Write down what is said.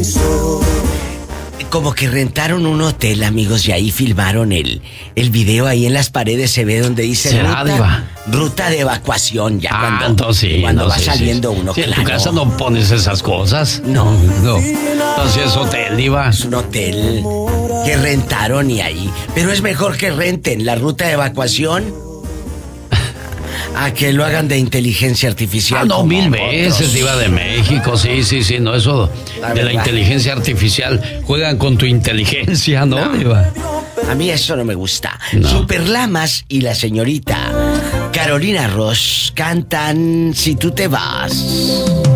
Como que rentaron un hotel, amigos, y ahí filmaron el video. Ahí en las paredes se ve donde dice ruta de evacuación. Ya cuando va saliendo uno, sí, claro. En tu casa no pones esas cosas. No. Entonces es hotel, Diva. Es un hotel que rentaron y ahí. Pero es mejor que renten la ruta de evacuación a que lo hagan de inteligencia artificial. No, 1000 veces, Diva de México. Sí, no, eso de la inteligencia artificial. Juegan con tu inteligencia, ¿no, Diva? A mí eso no me gusta. No. Superlamas y la señorita Carolina Ross cantan Si tú te vas.